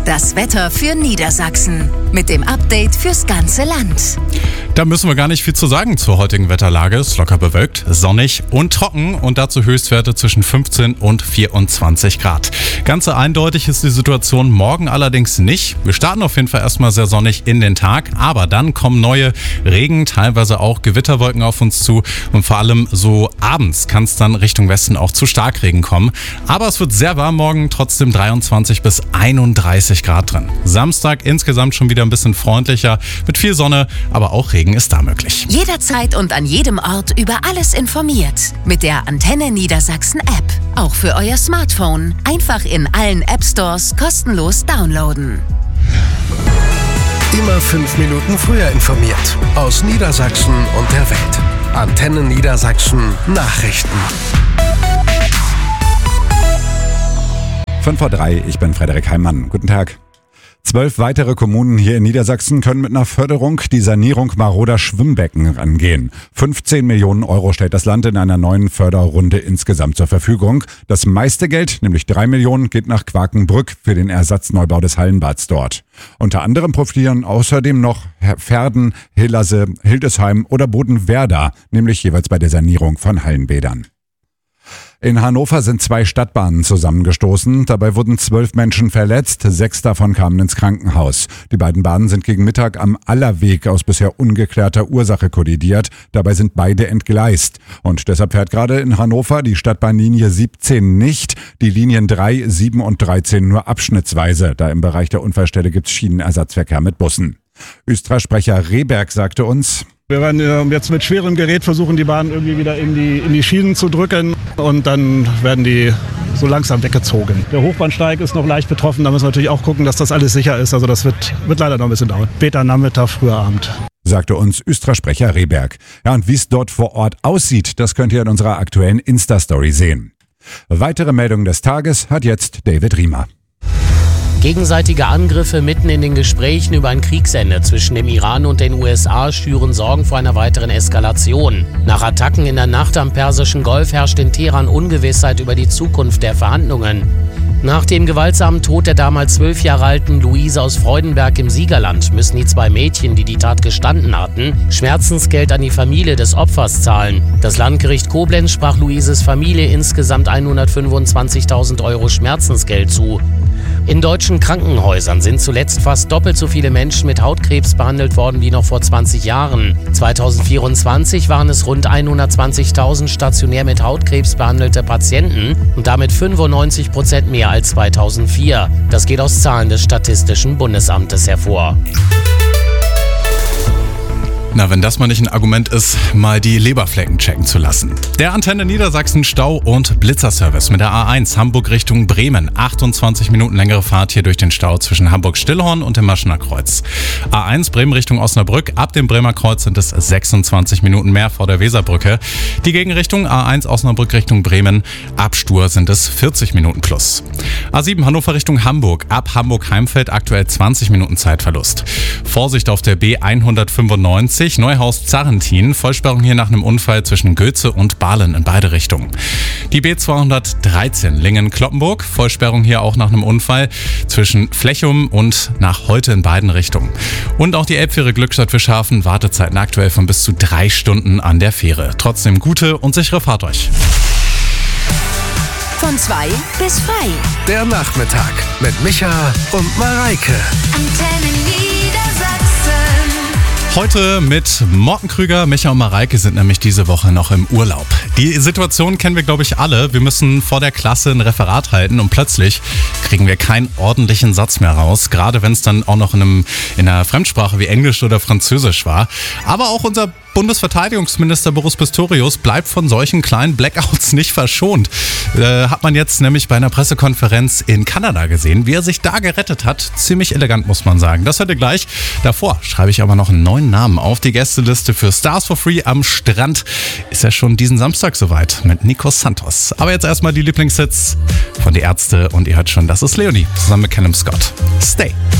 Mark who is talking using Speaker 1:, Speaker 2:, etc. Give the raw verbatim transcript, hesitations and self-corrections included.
Speaker 1: Das Wetter für Niedersachsen mit dem Update fürs ganze Land.
Speaker 2: Da müssen wir gar nicht viel zu sagen zur heutigen Wetterlage. Es ist locker bewölkt, sonnig und trocken und dazu Höchstwerte zwischen fünfzehn und vierundzwanzig Grad. Ganz so eindeutig ist die Situation morgen allerdings nicht. Wir starten auf jeden Fall erstmal sehr sonnig in den Tag, aber dann kommen neue Regen, teilweise auch Gewitterwolken auf uns zu und vor allem so abends kann es dann Richtung Westen auch zu Starkregen kommen. Aber es wird sehr warm morgen, trotzdem dreiundzwanzig bis einunddreißig Grad drin. Samstag insgesamt schon wieder ein bisschen freundlicher mit viel Sonne, aber auch Regen ist da möglich.
Speaker 1: Jederzeit und an jedem Ort über alles informiert. Mit der Antenne Niedersachsen App. Auch für euer Smartphone. Einfach in allen App Stores kostenlos downloaden.
Speaker 3: Immer fünf Minuten früher informiert. Aus Niedersachsen und der Welt. Antenne Niedersachsen Nachrichten.
Speaker 4: fünf vor drei, ich bin Frederik Heimann. Guten Tag. Zwölf weitere Kommunen hier in Niedersachsen können mit einer Förderung die Sanierung maroder Schwimmbecken angehen. fünfzehn Millionen Euro stellt das Land in einer neuen Förderrunde insgesamt zur Verfügung. Das meiste Geld, nämlich drei Millionen, geht nach Quakenbrück für den Ersatzneubau des Hallenbads dort. Unter anderem profitieren außerdem noch Verden, Hillerse, Hildesheim oder Bodenwerder, nämlich jeweils bei der Sanierung von Hallenbädern. In Hannover sind zwei Stadtbahnen zusammengestoßen. Dabei wurden zwölf Menschen verletzt, sechs davon kamen ins Krankenhaus. Die beiden Bahnen sind gegen Mittag am Allerweg aus bisher ungeklärter Ursache kollidiert. Dabei sind beide entgleist. Und deshalb fährt gerade in Hannover die Stadtbahnlinie siebzehn nicht, die Linien drei, sieben und dreizehn nur abschnittsweise. Da im Bereich der Unfallstelle gibt es Schienenersatzverkehr mit Bussen. Östra-Sprecher Rehberg sagte uns:
Speaker 5: Wir werden jetzt mit schwerem Gerät versuchen, die Bahn irgendwie wieder in die, in die Schienen zu drücken und dann werden die so langsam weggezogen. Der Hochbahnsteig ist noch leicht betroffen, da müssen wir natürlich auch gucken, dass das alles sicher ist. Also das wird, wird leider noch ein bisschen dauern. Später Nachmittag, früher Abend.
Speaker 4: Sagte uns Östra-Sprecher Rehberg. Ja, und wie es dort vor Ort aussieht, das könnt ihr in unserer aktuellen Insta-Story sehen. Weitere Meldungen des Tages hat jetzt David Riemer.
Speaker 6: Gegenseitige Angriffe mitten in den Gesprächen über ein Kriegsende zwischen dem Iran und den U S A schüren Sorgen vor einer weiteren Eskalation. Nach Attacken in der Nacht am Persischen Golf herrscht in Teheran Ungewissheit über die Zukunft der Verhandlungen. Nach dem gewaltsamen Tod der damals zwölf Jahre alten Luise aus Freudenberg im Siegerland müssen die zwei Mädchen, die die Tat gestanden hatten, Schmerzensgeld an die Familie des Opfers zahlen. Das Landgericht Koblenz sprach Luises Familie insgesamt hundertfünfundzwanzigtausend Euro Schmerzensgeld zu. In deutschen Krankenhäusern sind zuletzt fast doppelt so viele Menschen mit Hautkrebs behandelt worden wie noch vor zwanzig Jahren. zweitausendvierundzwanzig waren es rund hundertzwanzigtausend stationär mit Hautkrebs behandelte Patienten und damit fünfundneunzig Prozent mehr als zweitausendvier. Das geht aus Zahlen des Statistischen Bundesamtes hervor.
Speaker 2: Na, wenn das mal nicht ein Argument ist, mal die Leberflecken checken zu lassen. Der Antenne Niedersachsen Stau- und Blitzerservice mit der A eins Hamburg Richtung Bremen. achtundzwanzig Minuten längere Fahrt hier durch den Stau zwischen Hamburg-Stillhorn und dem Maschener Kreuz. A eins Bremen Richtung Osnabrück. Ab dem Bremer Kreuz sind es sechsundzwanzig Minuten mehr vor der Weserbrücke. Die Gegenrichtung A eins Osnabrück Richtung Bremen. Ab Stur sind es vierzig Minuten plus. A sieben Hannover Richtung Hamburg. Ab Hamburg-Heimfeld aktuell zwanzig Minuten Zeitverlust. Vorsicht auf der B hundertfünfundneunzig. Neuhaus-Zarrentin, Vollsperrung hier nach einem Unfall zwischen Götze und Bahlen in beide Richtungen. Die B zweihundertdreizehn Lingen-Kloppenburg, Vollsperrung hier auch nach einem Unfall zwischen Flechum und nach Holte in beiden Richtungen. Und auch die Elbfähre Glückstadt-Fischhafen, Wartezeiten aktuell von bis zu drei Stunden an der Fähre. Trotzdem gute und sichere Fahrt euch.
Speaker 1: Von zwei bis frei.
Speaker 3: Der Nachmittag mit Micha und Mareike.
Speaker 1: Antenne Niedersachsen.
Speaker 2: Heute mit Morten Krüger, Micha und Mareike sind nämlich diese Woche noch im Urlaub. Die Situation kennen wir, glaube ich, alle. Wir müssen vor der Klasse ein Referat halten und plötzlich kriegen wir keinen ordentlichen Satz mehr raus. Gerade wenn es dann auch noch in, einem, in einer Fremdsprache wie Englisch oder Französisch war. Aber auch unser Bundesverteidigungsminister Boris Pistorius bleibt von solchen kleinen Blackouts nicht verschont. Äh, hat man jetzt nämlich bei einer Pressekonferenz in Kanada gesehen, wie er sich da gerettet hat. Ziemlich elegant, muss man sagen. Das hört ihr gleich. Davor schreibe ich aber noch einen neuen Namen auf die Gästeliste für Stars for Free am Strand. Ist ja schon diesen Samstag soweit mit Nico Santos. Aber jetzt erstmal die Lieblingshits von Die Ärzte und ihr hört schon, das ist Leonie zusammen mit Callum Scott. Stay.